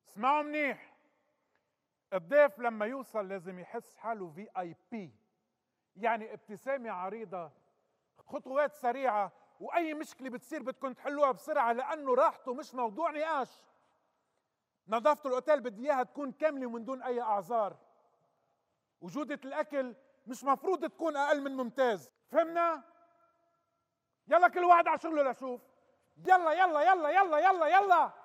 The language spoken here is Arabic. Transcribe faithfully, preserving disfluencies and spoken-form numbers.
اسمعوا منيح. الضيف لما يوصل لازم يحس حاله في اي بي، يعني ابتسامة عريضة، خطوات سريعة، واي مشكلة بتصير بدكم تحلوها بسرعة لانه راحته مش موضوع نقاش. نظافة الاوتيل بدي اياها تكون كاملة ومن دون اي اعذار. وجودة الاكل مش مفروض تكون اقل من ممتاز، فهمنا؟ يلا كل واحد على شغله لشوف. يلا يلا يلا يلا يلا يلا